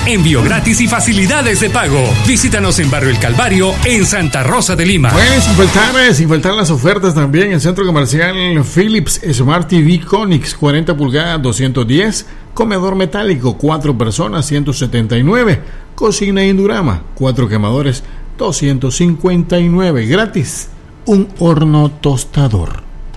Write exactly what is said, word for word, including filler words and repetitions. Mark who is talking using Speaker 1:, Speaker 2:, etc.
Speaker 1: Envío gratis y facilidades de pago. Visítanos en Barrio El Calvario, en Santa Rosa de Lima.
Speaker 2: Pues sin faltar, sin faltar las ofertas también en Centro Comercial Philips Smart T V Conix cuarenta pulgadas doscientos diez, comedor metálico cuatro personas ciento setenta y nueve, cocina Indurama cuatro quemadores doscientos cincuenta y nueve, gratis un horno tostador.